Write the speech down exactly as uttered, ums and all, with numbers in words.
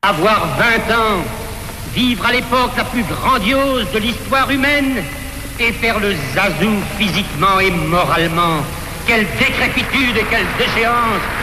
Avoir vingt ans, vivre à l'époque la plus grandiose de l'histoire humaine et faire le zazou physiquement et moralement. Quelle décrépitude et quelle déchéance!